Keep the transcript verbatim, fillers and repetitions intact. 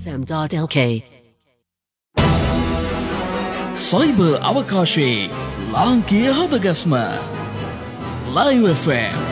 fm.lk cyber අවකාශයේ ලාංකීය හදගස්ම Live F M